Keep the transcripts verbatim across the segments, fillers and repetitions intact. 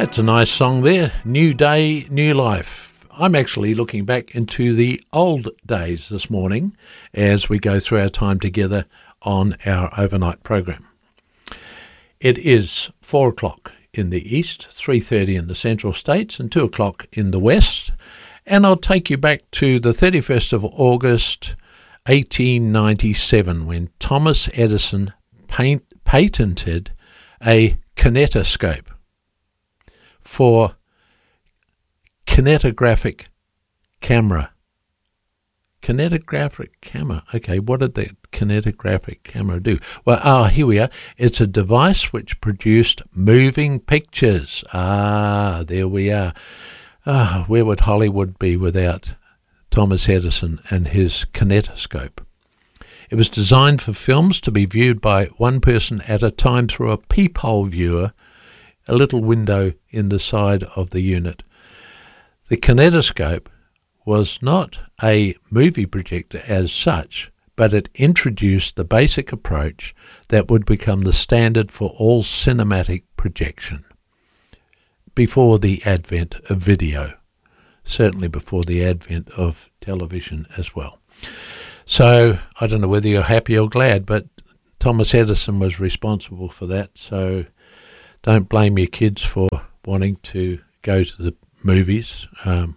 That's a nice song there. New day, new life. I'm actually looking back into the old days this morning as we go through our time together on our overnight program. It is four o'clock in the east, three thirty in the central states and two o'clock in the west. And I'll take you back to the thirty-first of August, eighteen ninety-seven, when Thomas Edison paint, patented a kinetoscope for kinetographic camera. Kinetographic camera. Okay, what did the kinetographic camera do? Well, ah, here we are. It's a device which produced moving pictures. Ah, there we are. Ah, where would Hollywood be without Thomas Edison and his kinetoscope? It was designed for films to be viewed by one person at a time through a peephole viewer, a little window in the side of the unit. The kinetoscope was not a movie projector as such, but it introduced the basic approach that would become the standard for all cinematic projection before the advent of video, certainly before the advent of television as well. So I don't know whether you're happy or glad, but Thomas Edison was responsible for that, so don't blame your kids for wanting to go to the movies. Um,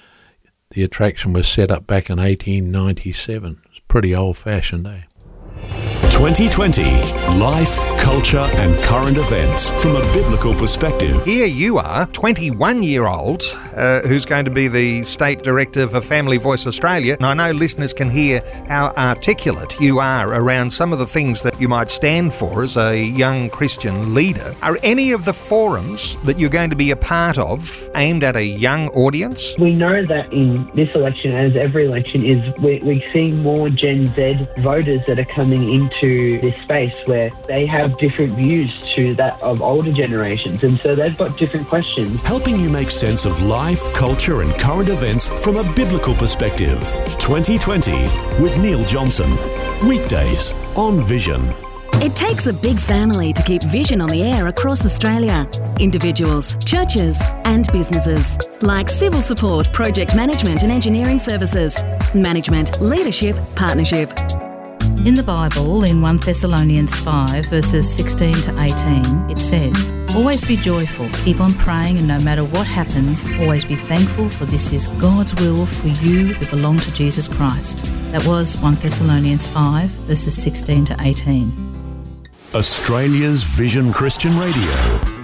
the attraction was set up back in eighteen ninety-seven. It's pretty old-fashioned, eh? twenty twenty, life, culture and current events from a biblical perspective. Here you are, twenty-one-year-old, uh, who's going to be the State Director for Family Voice Australia. And I know listeners can hear how articulate you are around some of the things that you might stand for as a young Christian leader. Are any of the forums that you're going to be a part of aimed at a young audience? We know that in this election, as every election is, we're, we're seeing more Gen Z voters that are coming into this space where they have different views to that of older generations, and so they've got different questions. Helping you make sense of life, culture and current events from a biblical perspective. twenty twenty with Neil Johnson. Weekdays on Vision. It takes a big family to keep Vision on the air across Australia. Individuals, churches and businesses, like civil support, project management and engineering services, management, leadership, partnership. In the Bible, in First Thessalonians five, verses sixteen to eighteen, it says, "Always be joyful, keep on praying, and no matter what happens, always be thankful, for this is God's will for you who belong to Jesus Christ." That was First Thessalonians five, verses sixteen to eighteen. Australia's Vision Christian Radio.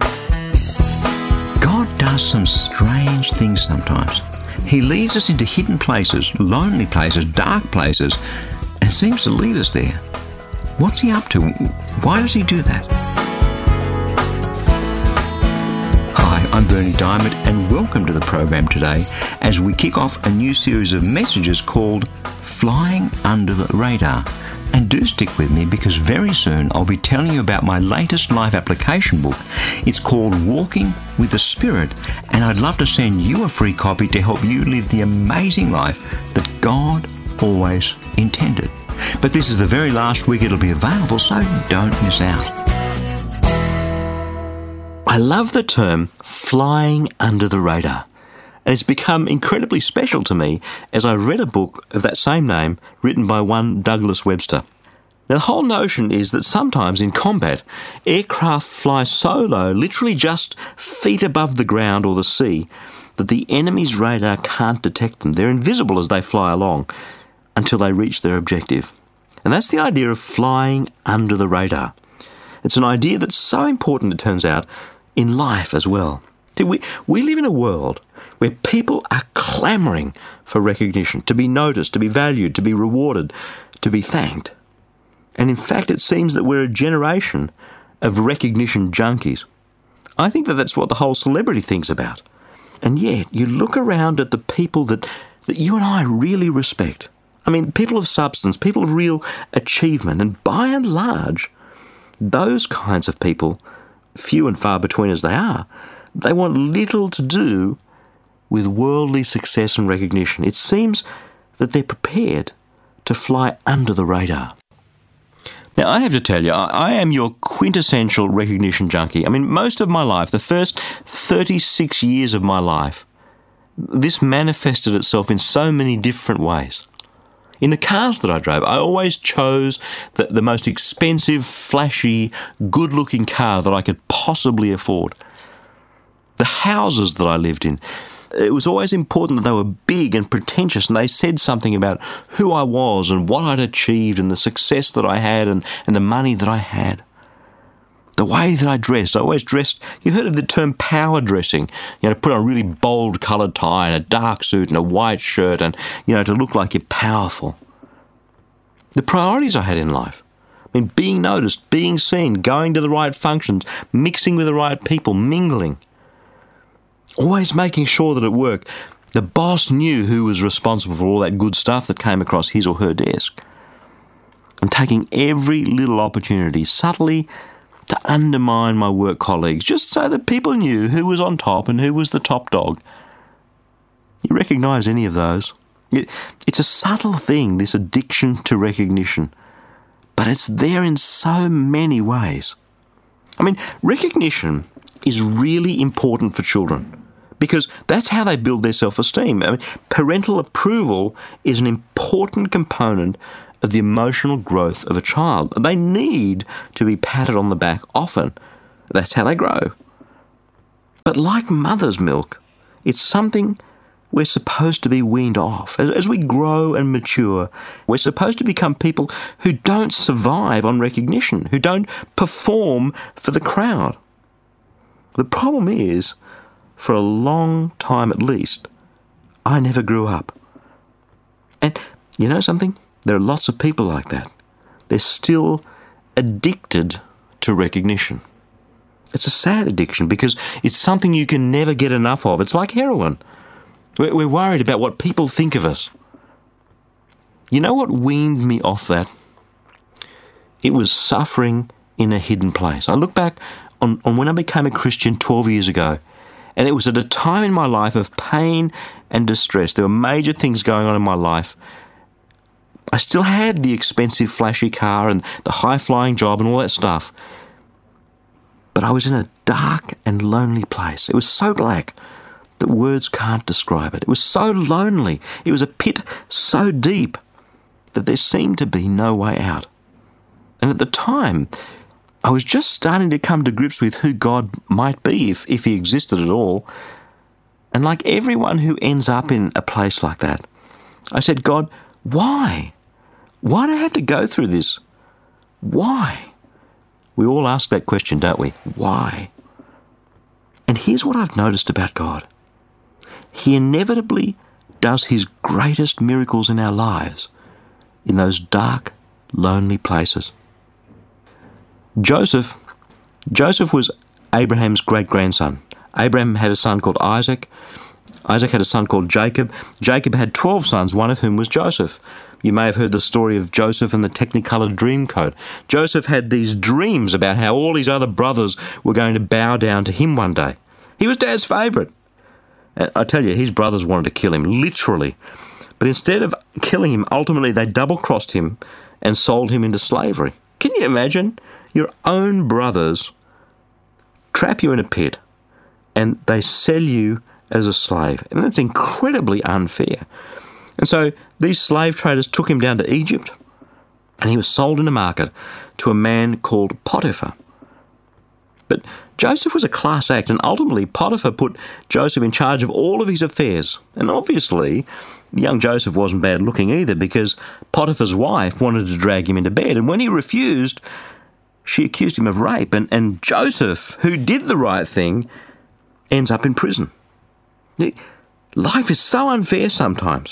God does some strange things sometimes. He leads us into hidden places, lonely places, dark places, and seems to lead us there. What's he up to? Why does he do that? Hi, I'm Bernie Diamond, and welcome to the program today as we kick off a new series of messages called Flying Under the Radar. And do stick with me, because very soon I'll be telling you about my latest life application book. It's called Walking with the Spirit, and I'd love to send you a free copy to help you live the amazing life that God always intended. But this is the very last week it'll be available, so don't miss out. I love the term flying under the radar, and it's become incredibly special to me as I read a book of that same name written by one Douglas Webster. Now, the whole notion is that sometimes in combat, aircraft fly so low, literally just feet above the ground or the sea, that the enemy's radar can't detect them. They're invisible as they fly along until they reach their objective. And that's the idea of flying under the radar. It's an idea that's so important, it turns out, in life as well. See, we, we live in a world where people are clamouring for recognition, to be noticed, to be valued, to be rewarded, to be thanked. And in fact, it seems that we're a generation of recognition junkies. I think that that's what the whole celebrity thing's about. And yet, you look around at the people that, that you and I really respect. I mean, people of substance, people of real achievement, and by and large, those kinds of people, few and far between as they are, they want little to do with worldly success and recognition. It seems that they're prepared to fly under the radar. Now, I have to tell you, I, I am your quintessential recognition junkie. I mean, most of my life, the first thirty-six years of my life, this manifested itself in so many different ways. In the cars that I drove, I always chose the, the most expensive, flashy, good-looking car that I could possibly afford. The houses that I lived in, it was always important that they were big and pretentious, and they said something about who I was and what I'd achieved and the success that I had and, and the money that I had. The way that I dressed, I always dressed, you heard of the term power dressing, you know, to put on a really bold coloured tie and a dark suit and a white shirt and, you know, to look like you're powerful. The priorities I had in life, I mean, being noticed, being seen, going to the right functions, mixing with the right people, mingling. Always making sure that at work, the boss knew who was responsible for all that good stuff that came across his or her desk. And taking every little opportunity subtly to undermine my work colleagues, just so that people knew who was on top and who was the top dog. You recognise any of those? It, it's a subtle thing, this addiction to recognition, but it's there in so many ways. I mean, recognition is really important for children because that's how they build their self-esteem. I mean, parental approval is an important component of the emotional growth of a child. They need to be patted on the back often. That's how they grow. But like mother's milk, it's something we're supposed to be weaned off. As we grow and mature, we're supposed to become people who don't survive on recognition, who don't perform for the crowd. The problem is, for a long time at least, I never grew up. And you know something? There are lots of people like that. They're still addicted to recognition. It's a sad addiction because it's something you can never get enough of. It's like heroin. We're worried about what people think of us. You know what weaned me off that? It was suffering in a hidden place. I look back on, on when I became a Christian twelve years ago, and it was at a time in my life of pain and distress. There were major things going on in my life. I still had the expensive flashy car and the high-flying job and all that stuff. But I was in a dark and lonely place. It was so black that words can't describe it. It was so lonely. It was a pit so deep that there seemed to be no way out. And at the time, I was just starting to come to grips with who God might be, if, if he existed at all. And like everyone who ends up in a place like that, I said, God, why? Why do I have to go through this? Why? We all ask that question, don't we? Why? And here's what I've noticed about God. He inevitably does his greatest miracles in our lives in those dark, lonely places. Joseph, Joseph was Abraham's great-grandson. Abraham had a son called Isaac. Isaac had a son called Jacob. Jacob had twelve sons, one of whom was Joseph. You may have heard the story of Joseph and the Technicolor Dreamcoat. Joseph had these dreams about how all his other brothers were going to bow down to him one day. He was Dad's favourite. I tell you, his brothers wanted to kill him, literally. But instead of killing him, ultimately they double-crossed him and sold him into slavery. Can you imagine? Your own brothers trap you in a pit and they sell you as a slave. And that's incredibly unfair. And so these slave traders took him down to Egypt and he was sold in a market to a man called Potiphar. But Joseph was a class act, and ultimately Potiphar put Joseph in charge of all of his affairs. And obviously, young Joseph wasn't bad looking either, because Potiphar's wife wanted to drag him into bed, and when he refused, she accused him of rape. And, and Joseph, who did the right thing, ends up in prison. Life is so unfair sometimes.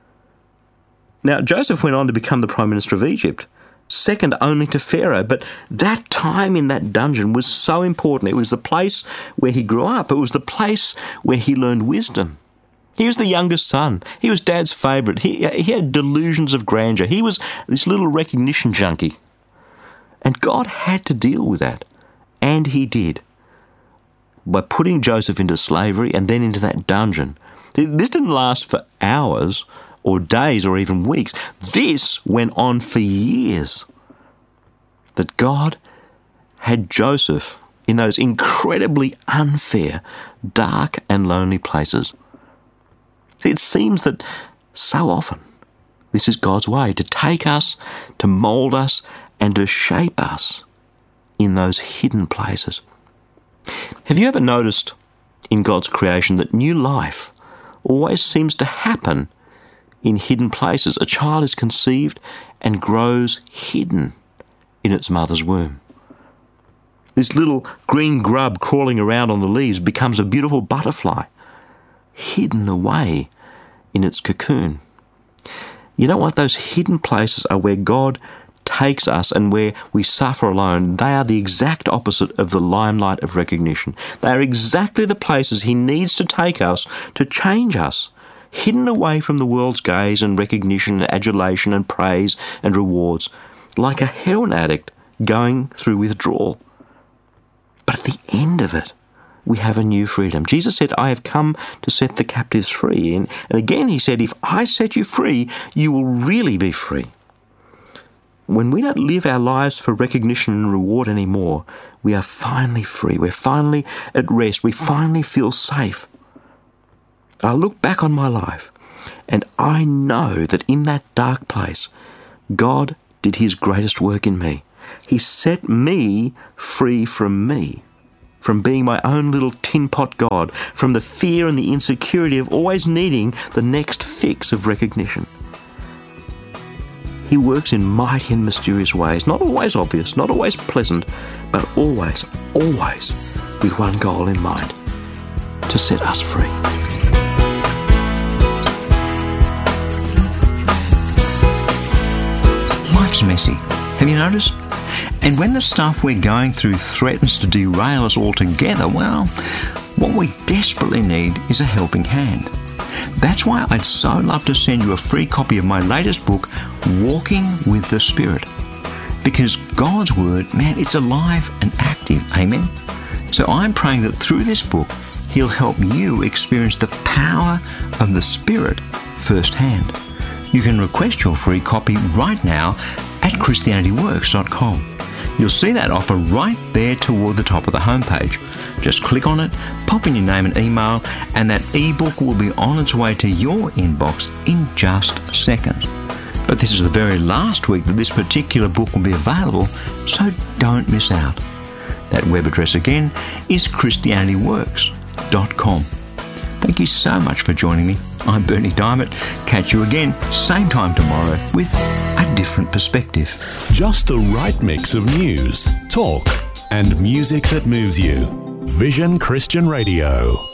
Now, Joseph went on to become the Prime Minister of Egypt, second only to Pharaoh, but that time in that dungeon was so important. It was the place where he grew up. It was the place where he learned wisdom. He was the youngest son. He was Dad's favourite. He, he had delusions of grandeur. He was this little recognition junkie. And God had to deal with that, and he did, by putting Joseph into slavery and then into that dungeon. This didn't last for hours or days or even weeks. This went on for years. that God had Joseph in those incredibly unfair, dark and lonely places. It seems that so often this is God's way, to take us, to mould us and to shape us in those hidden places. Have you ever noticed in God's creation that new life always seems to happen in hidden places? A child is conceived and grows hidden in its mother's womb. This little green grub crawling around on the leaves becomes a beautiful butterfly, hidden away in its cocoon. You know what? Those hidden places are where God takes us and where we suffer alone. They are the exact opposite of the limelight of recognition. They are exactly the places He needs to take us to change us, hidden away from the world's gaze and recognition and adulation and praise and rewards, like a heroin addict going through withdrawal. But at the end of it, we have a new freedom. Jesus said, I have come to set the captives free. And, and again He said, if I set you free, you will really be free. When we don't live our lives for recognition and reward anymore, we are finally free. We're finally at rest. We finally feel safe. I look back on my life and I know that in that dark place, God did His greatest work in me. He set me free from me, from being my own little tin pot God, from the fear and the insecurity of always needing the next fix of recognition. He works in mighty and mysterious ways, not always obvious, not always pleasant, but always, always with one goal in mind, to set us free. Life's messy. Have you noticed? And when the stuff we're going through threatens to derail us altogether, well, what we desperately need is a helping hand. That's why I'd so love to send you a free copy of my latest book, Walking with the Spirit. Because God's Word, man, it's alive and active. Amen? So I'm praying that through this book, He'll help you experience the power of the Spirit firsthand. You can request your free copy right now at Christianity Works dot com. You'll see that offer right there toward the top of the homepage. Just click on it, pop in your name and email, and that ebook will be on its way to your inbox in just seconds. But this is the very last week that this particular book will be available, so don't miss out. That web address again is Christianity Works dot com. Thank you so much for joining me. I'm Bernie Diamond. Catch you again, same time tomorrow, with a different perspective. Just the right mix of news, talk, and music that moves you. Vision Christian Radio.